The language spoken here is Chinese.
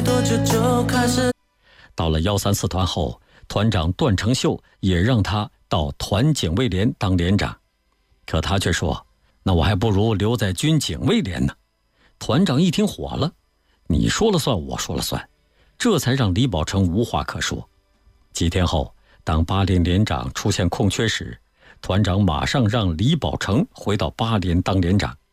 到了134团后，团长段成秀也让他到团警卫连当连长，可他却说：“那我还不如留在军警卫连呢。”团长一听火了：“你说了算，我说了算。”这才让李宝成无话可说。几天后，当8连连长出现空缺时，团长马上让李宝成回到8连当连长。